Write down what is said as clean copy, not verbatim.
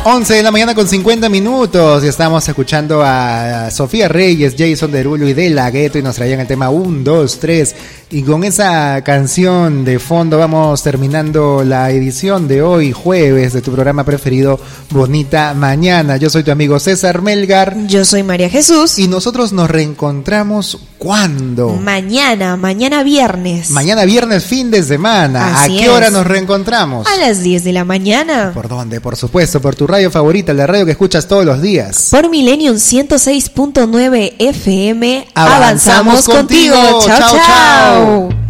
11 de la mañana con 50 minutos y estamos escuchando a Sofía Reyes, Jason Derulo y De La Ghetto y nos traían el tema 1, 2, 3 y con esa canción de fondo vamos terminando la edición de hoy jueves de tu programa preferido Bonita Mañana. Yo soy tu amigo César Melgar. Yo soy María Jesús. Y nosotros nos reencontramos ¿cuándo? Mañana viernes. Mañana viernes, fin de semana. Así ¿A qué hora nos reencontramos? A las 10 de la mañana. ¿Por dónde? Por supuesto, por tu radio favorita, la radio que escuchas todos los días. Por Millennium 106.9 FM. Avanzamos contigo. Chao, chao.